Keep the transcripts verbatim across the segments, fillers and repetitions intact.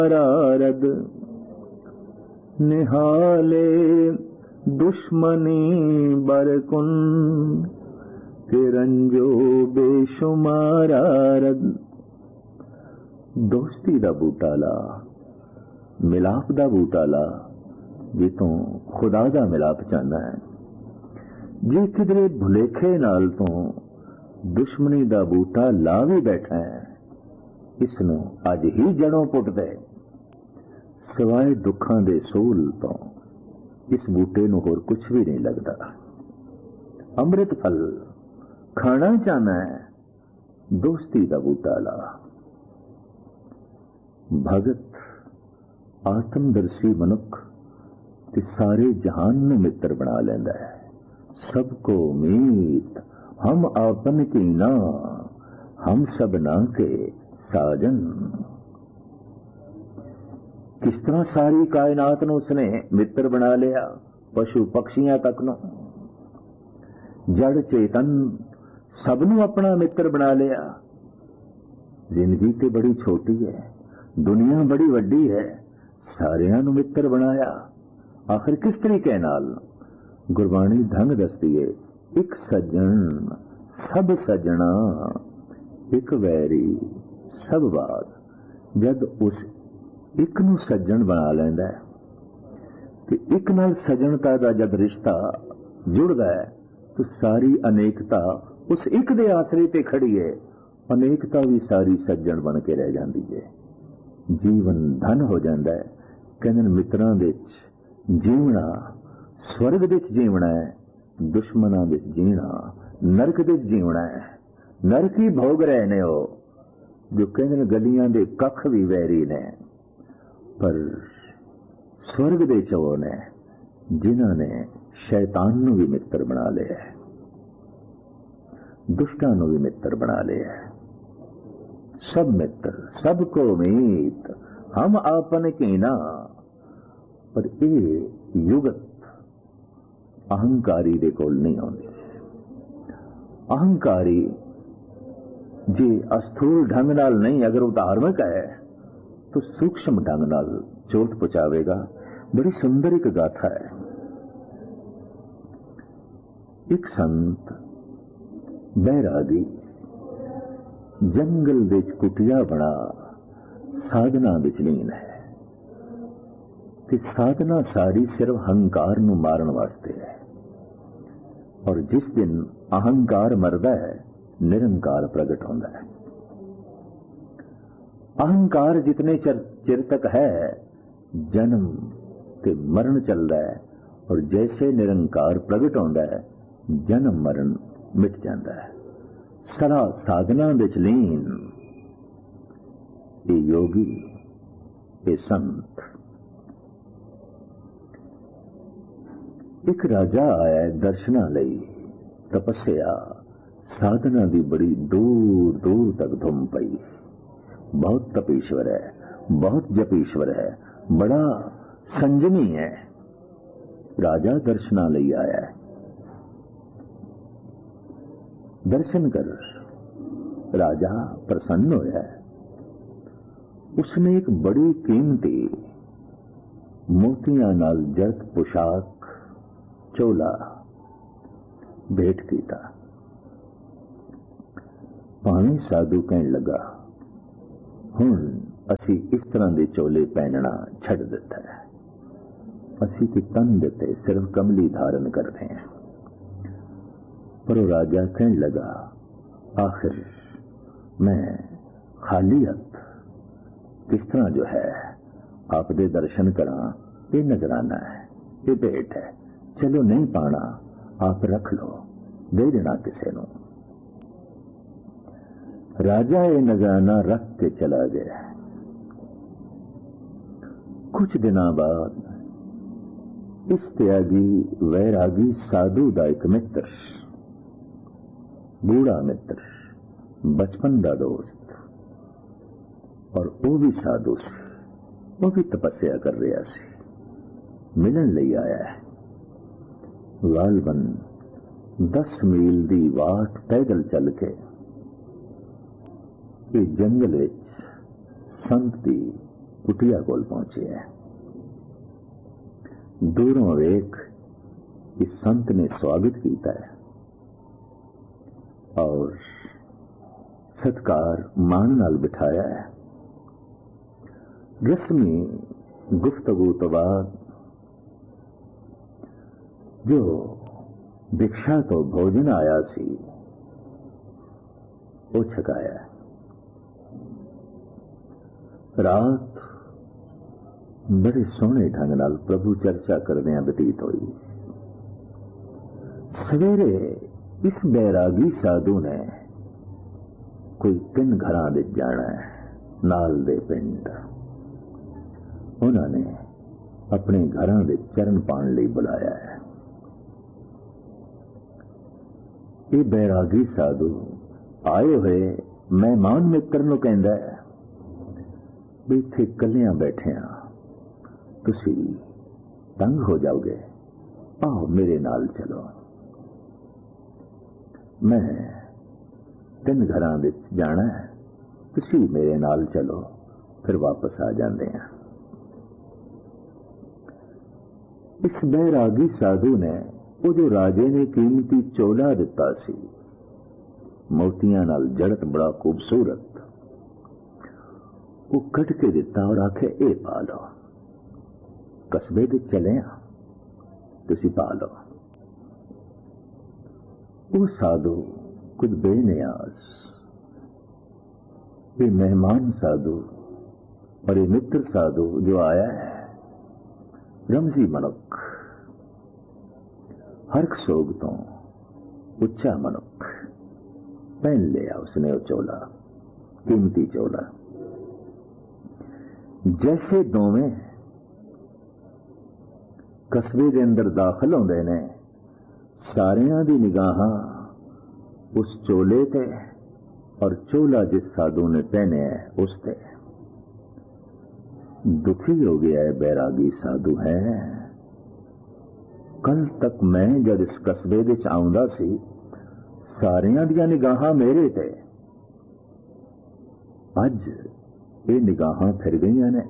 शरारद निहाले दुश्मनी बरकुन के रंजो बेशुमारा रद। दोस्ती दा बूटा ला, मिलाप दा बूटा ला, जितों खुदा दा मिलाप चाहना है। जे किधरे भुलेखे नाल तो दुश्मनी दा बूटा ला भी बैठा है, इसनों अज ही जड़ों पुट दे। सिवाय दुखां दे सोल तो इस बूटे नूं होर कुछ भी नहीं लगता। अमृत फल खाना चाहना है, दोस्ती दा बूटा ला। भगत आत्मदर्शी मनुख ते सारे जहान नूं मित्र बना लैंदा है। सबको मीत हम आपन की ना, हम सब ना के साजन। किस तरह सारी कायनात नूं उसने मित्र बना लिया, पशु पक्षियां तक नूं, जड़ चेतन सबनों अपना मित्र बना लिया। जिंदगी ते बड़ी छोटी है, दुनिया बड़ी वड्डी है, सारियां नूं मित्र बनाया। आखिर किस तरीके नाल? गुरबाणी ढंग दसदी है, एक सज्जन सब सजना, एक वैरी सब बात। जब उस एक नूं सज्जन बना लैंदा है ते एक नाल सज्जनता दा जब रिश्ता जुड़दा है तो सारी अनेकता उस एक दे आसरे ते खड़ी है। अनेकता भी सारी सज्जन बन के रह जाती है। जीवन धन हो जाता है। कहते मित्रां दे जीवना स्वर्ग दे जीवना है, दुश्मनां दे जीना नरक दे जीवना है। नरक ही भोग रहे ने हो जो कहते गलियां दे कख भी वैरी ने, पर स्वर्ग दे चो ने जिन्हां ने शैतान नूं भी मित्र बना लिया है, दुष्टां नूं भी मित्र बना लिया है। सब मित्र सबको मीत हम आपन की ना। पर यह युगत अहंकारी दे कोल नहीं आउंदी। अहंकारी जे अस्थूल ढंग नाल नहीं, अगर वो धार्मिक है तो सूक्ष्म ढंग नाल चोट पहुंचावेगा। बड़ी सुंदर एक गाथा है। एक संत बैरागी जंगल विच कुटिया बना साधना विच लीन है कि साधना सारी सिर्फ अहंकार नूं मारन वास्ते है। और जिस दिन अहंकार मरदा है, निरंकार प्रगट होता है। अहंकार जितने चिर चिर तक है, जन्म ते मरण चलता है। और जैसे निरंकार प्रगट होता है, जन्म मरण मिट जाता है। सरा साधना विच लीन ये योगी, ये संत। एक राजा आया दर्शना लई, तपस्या साधना दी बड़ी दूर दूर तक धुम पई। बहुत तपीश्वर है, बहुत जपीश्वर है, बड़ा संजमी है। राजा दर्शना लई आया है, दर्शन कर। राजा प्रसन्न होया है। उसने एक बड़ी कीमती मोतियां नाल जड़त पोशाक चोला भेंट कीता। पानी साधु कहन लगा, हुण असी इस तरह दे चोले पहनना छड़ दिता है। असी ते तन देते सिर्फ कमली धारण करते हैं। पर वो राजा कहन लगा, आखिर मैं खाली हथ किस तरह जो है आप दे दर्शन करा? ये नजराना है, ये भेंट है। चलो नहीं पाना आप रख लो, दे देना किसी नूं। राजा ये नजराना रख के चला गया। कुछ दिनों बाद इस त्यागी वैरागी साधु दा एक मित्र, बूढ़ा मित्र, बचपन का दोस्त, और वो भी साधु से, वो भी तपस्या कर रहा सी, मिलन लई आया है। गालबन दस मील दी वाट पैदल चल के ये जंगल विच संत दी कुटिया कोल पहुंचे है। दूरों वेख इस संत ने स्वागत किया है और सत्कार मान नाल बिठाया है। रस्मी गुफ्तगू तो बाद जो भिक्षा तो भोजन आया सी वो छकाया। रात बड़े सोहने ढंग नाल प्रभु चर्चा करदे बतीत हुई। सवेरे इस बैरागी साधु ने कोई तीन घरां विच जाना है, नाल दे पिंड। उन्होंने अपने घरां विच चरण पाण लई बुलाया है। ये बैरागी साधु आए हुए मेहमान मित्र नूं कहंदा है भी इत्थे कलियां बैठे हां, तुसी तंग हो जाओगे, आओ मेरे नाल चलो। मैं तीन घरां विच जाना है, तुसी मेरे नाल चलो, फिर वापस आ जाते हैं। इस बैरागी साधु ने वो जो राजे ने कीमती चोला दिता सी, मोतियां नाल जड़त बड़ा खूबसूरत, वो कट के दिता और आखे ए पा लो, कस्बे दे चले आ, तुसी पा लो। वो साधु कुछ बेनियाज, ये मेहमान साधु और ये मित्र साधु जो आया है, रमजी मनुख, हरख सोग तो उच्चा मनुख, पहन लिया उसने वो चोला, कीमती चोला। जैसे दोवें कस्बे के अंदर दाखिल होंदे ने, सारियां दी निगाहां उस चोले ते और चोला जिस साधु ने पहने है उस ते। दुखी हो गया है बैरागी साधु है। कल तक मैं जब इस कस्बे विच आउंदा सी, सारियां दियां निगाहां मेरे ते, अज ये निगाहां फिर गईयां ने,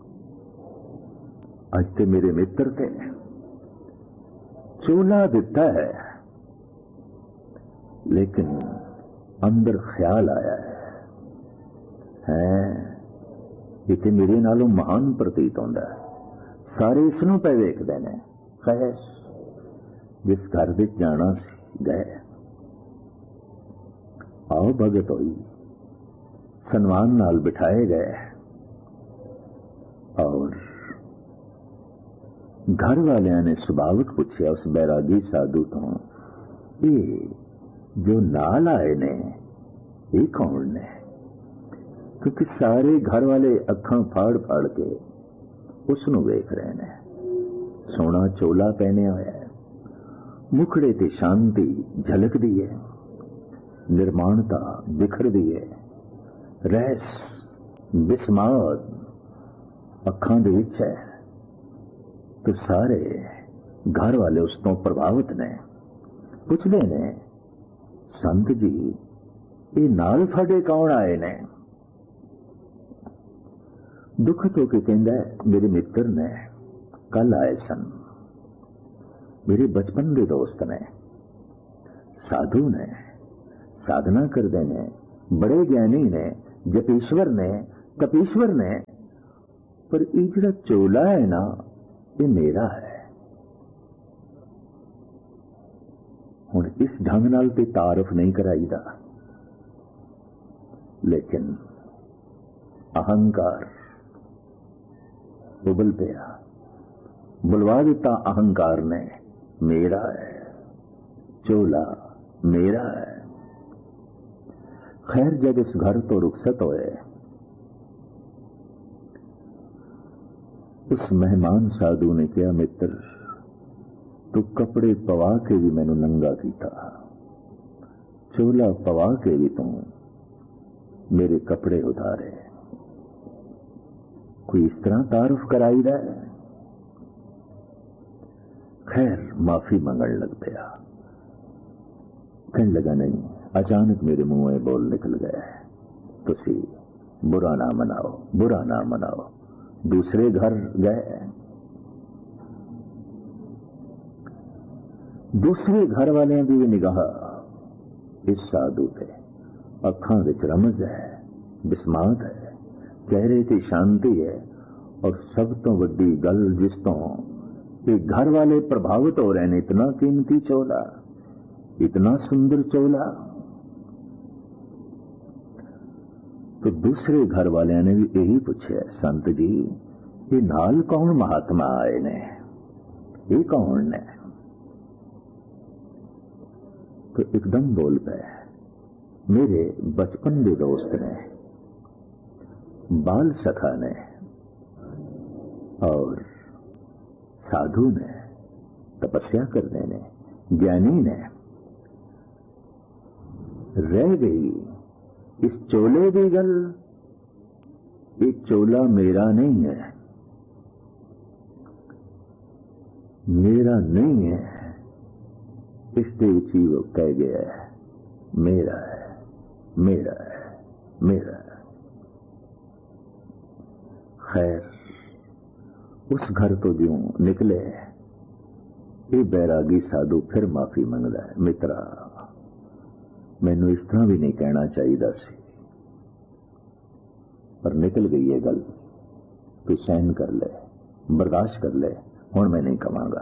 अज ते मेरे मित्र ते चोला दिता है, लेकिन अंदर ख्याल आया है, है ये ते मेरे नालों महान प्रतीत होंदा है। सारे इसनों पे वेखदे ने। खैर जिस घर विच जाना सी गए, आओ भगत होई, सन्मान नाल बिठाए गए और घर वालियां ने सुभावक पूछया उस बैरागी साधु तो, ये जो नाल आए ने ये कौन ने? क्योंकि सारे घर वाले अखां फाड़ फाड़ के उसनू वेख रहे ने। सोना चोला पहने होया है, मुखड़े ते शांति झलकदी है, निर्माणता बिखरदी है, रहस बिस्माद अखां दे विच है। तो सारे घर वाले उस तो प्रभावित ने। पुछदे ने, संत जी ये नाल फाड़े कौन आए ने? दुख तो के कहंदा है, मेरे मित्र ने कल आए सन, मेरे बचपन के दोस्त ने, साधु ने, साधना करते ने, बड़े ज्ञानी ने, जपीश्वर ने, तपीश्वर ने, पर ये जिहड़ा चोला है ना ये मेरा है। हुण इस ढंग नाल ते तारफ नहीं कराईदा, लेकिन अहंकार उबल पिया, बुलवा दिता अहंकार ने, मेरा है चोला, मेरा है। खैर जब इस घर तो रुखसत होए, उस मेहमान साधु ने कहा, मित्र तू कपड़े पवा के भी मैनू नंगा कीता, चोला पवा के भी तू मेरे कपड़े उतारे, कोई इस तरह तारुफ कराई दा है? खैर माफी मंगण लग पिया। कहने लगा, नहीं, अचानक मेरे मुंह में बोल निकल गया है, तुसी बुरा ना मनाओ, बुरा ना मनाओ, दूसरे घर गए। दूसरे घर वालियां की भी निगाह इस साधु ते अखां विच रमज है, बिस्मात है, चेहरे ते शांति है। और सब तो वड्डी गल जिस तो ये घर वाले प्रभावित हो रहे हैं, इतना कीमती चोला, इतना सुंदर चोला। तो दूसरे घर वालियां ने भी यही पूछा, संत जी ये नाल कौन महात्मा आए ने, ये कौन ने? तो एकदम बोल पे, मेरे बचपन के दोस्त ने, बाल सखा ने और साधु ने, तपस्या करने ने, ज्ञानी ने। रह गई इस चोले की गल, ये चोला मेरा नहीं है, मेरा नहीं है, इसके उची वो कह गया है मेरा है, मेरा है, मेरा है। खैर उस घर तो जो निकले, ये बैरागी साधु फिर माफी मंगदा है, मित्रा मैनू इस तरह भी नहीं कहना चाहिए सी, पर निकल गई है गल, तू सहन कर ले, बर्दाश्त कर ले, हुण मैं नहीं कहांगा।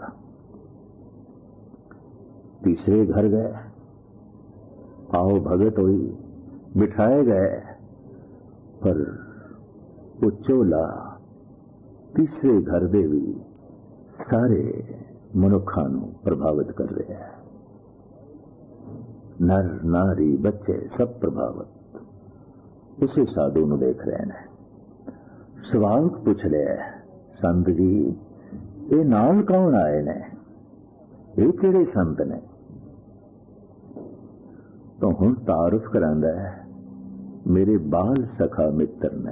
तीसरे घर गए, आओ भगत हुई, बिठाए गए, पर वो चोला तीसरे घर दे भी सारे मनुखा प्रभावित कर रहे हैं। नर नारी बच्चे सब प्रभावित उसे साधु ਨੂੰ देख रहे हैं। सवाल पूछ लिया, संत जी ये नाल कौन आए ने, ये किहड़े संत ने? तो हुण तारुफ करांदा है, मेरे बाल सखा मित्र ने,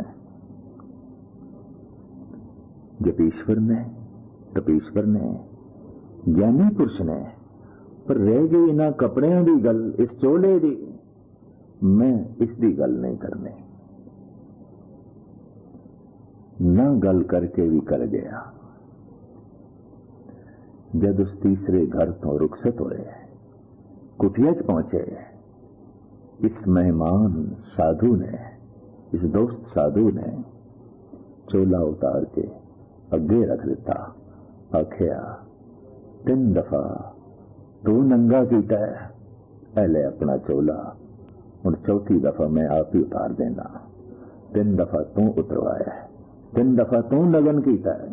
जपीश्वर ने, तपीश्वर ने, ज्ञानी पुरुष ने। पर रह गई इन्हां कपड़ियां दी गल, इस चोले दी, मैं इसकी गल नहीं करनी। ना गल करके भी कर गया। जब उस तीसरे घर तो रुखसत होए, कुटिया च पहुंचे, इस मेहमान साधु ने, इस दोस्त साधु ने चोला उतार के अगे रख दिता। आखिया तीन दफा तू नंगा कीता है, पहले अपना चोला, हुण चौथी दफा मैं आप ही उतार देना। तीन दफा तू उतरवाया, तीन दफा तू लगन कीता है।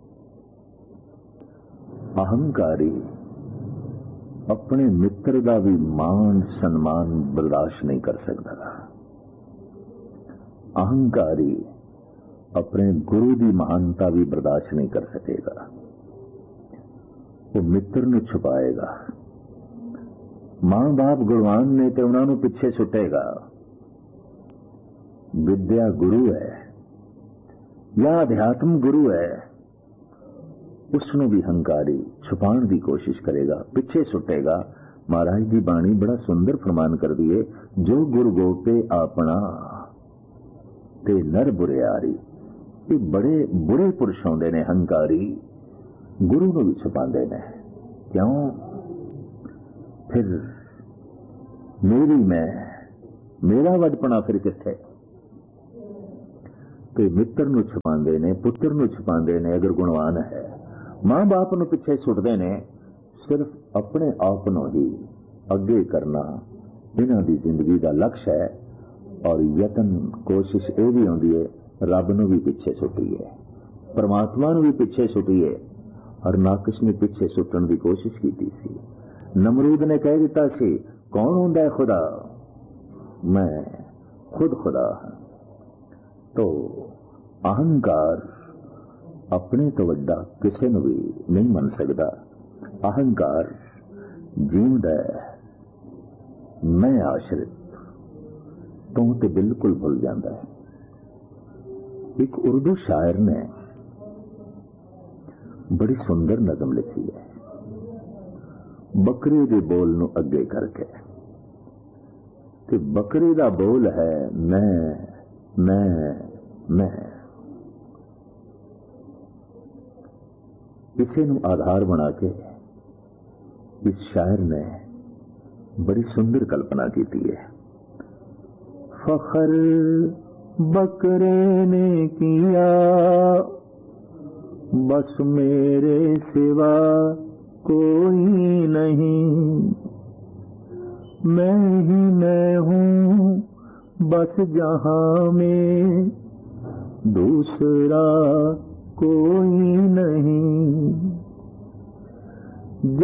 अहंकारी अपने मित्र का भी मान सम्मान बर्दाश्त नहीं कर सकता। अहंकारी अपने गुरु की महानता भी बर्दाश्त नहीं कर सकेगा। वो मित्र ਨੂੰ छुपाएगा। मां बाप गुणवान ने तो उन्होंने पिछे सुटेगा। विद्या गुरु है या अध्यात्म गुरु है, उसनों भी हंकारी छुपाने की कोशिश करेगा, पिछे सुटेगा। महाराज की बाणी बड़ा सुंदर फरमान कर दी है, जो गुरु गोपे अपना ते नर बुरियारी। ये बड़े बुरे पुरुष होंदे ने हंकारी, गुरु को भी छुपाते ने। क्यों? फिर मेरी मैं, मेरा वडपना फिर किथे? तो मित्र नूं छुपाते ने, पुत्र नूं छुपाते ने अगर गुणवान है। मां बाप नूं पिछे सुटते ने, सिर्फ अपने आप नूं ही अगे करना इन्हां दी जिंदगी का लक्ष्य है। और यतन कोशिश ये भी होंदी है, रब नूं भी पिछे सुटीए, परमात्मा नूं भी पिछे सुटीए। और नाकिश ने पिछे सुटन की कोशिश की थी। नमरूद ने कह दिता सी, कौन होंदा है खुदा? मैं खुद खुदा हां। तो अहंकार अपने तो वड्डा किसी नूं भी नहीं मन सकता। अहंकार जींदा है, मैं आश्रित तो ते बिल्कुल भूल जाता है। एक उर्दू शायर ने बड़ी सुंदर नज़म लिखी है, बकरी के बोल नूं अगे करके। ते बकरी का बोल है मैं मैं मैं। इसे नू आधार बना के इस शायर ने बड़ी सुंदर कल्पना की है। फखर बकरे ने किया बस मेरे सिवा कोई नहीं, मैं ही मैं हूँ बस जहां में दूसरा कोई नहीं।